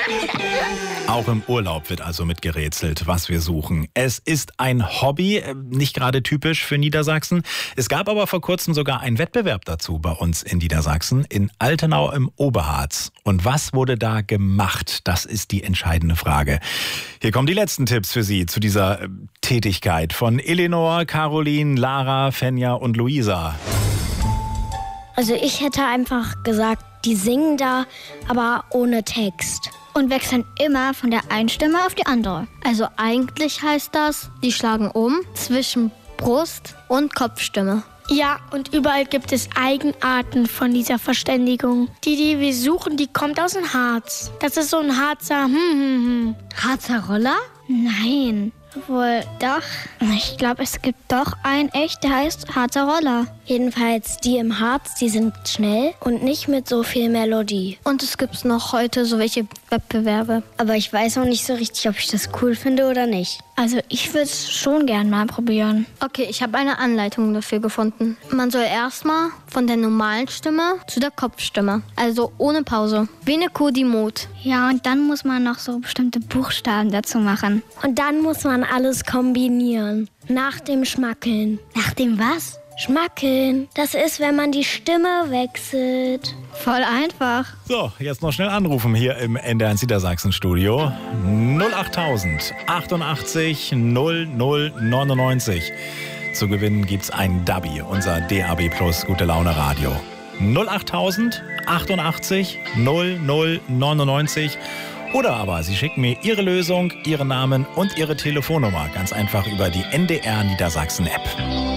Auch im Urlaub wird also mitgerätselt, was wir suchen. Es ist ein Hobby, nicht gerade typisch für Niedersachsen. Es gab aber vor kurzem sogar einen Wettbewerb dazu bei uns in Niedersachsen, in Altenau im Oberharz. Und was wurde da gemacht? Das ist die entscheidende Frage. Hier kommen die letzten Tipps für Sie zu dieser Tätigkeit von Eleanor, Caroline, Lara, Fenja und Luisa. Also ich hätte einfach gesagt, die singen da, aber ohne Text. Und wechseln immer von der einen Stimme auf die andere. Also eigentlich heißt das, die schlagen um zwischen Brust- und Kopfstimme. Ja, und überall gibt es Eigenarten von dieser Verständigung. Die wir suchen, die kommt aus dem Harz. Das ist so ein Harzer Harzer Roller? Nein. Wohl doch. Ich glaube, es gibt doch einen echt, der heißt Harzer Roller. Jedenfalls die im Harz, die sind schnell und nicht mit so viel Melodie. Und es gibt noch heute so welche Wettbewerbe. Aber ich weiß noch nicht so richtig, ob ich das cool finde oder nicht. Also ich würde es schon gern mal probieren. Okay, ich habe eine Anleitung dafür gefunden. Man soll erstmal von der normalen Stimme zu der Kopfstimme. Also ohne Pause. Wie eine Kuh, die mut. Ja, und dann muss man noch so bestimmte Buchstaben dazu machen. Und dann muss man alles kombinieren. Nach dem Schmackeln. Nach dem was? Schmackeln. Das ist, wenn man die Stimme wechselt. Voll einfach. So, jetzt noch schnell anrufen hier im NDR1 Niedersachsen Studio. 08000 88 00 99. Zu gewinnen gibt's ein Dubby, unser DAB Plus Gute Laune Radio. 08000 88 00 99. Oder aber Sie schicken mir Ihre Lösung, Ihren Namen und Ihre Telefonnummer ganz einfach über die NDR Niedersachsen App.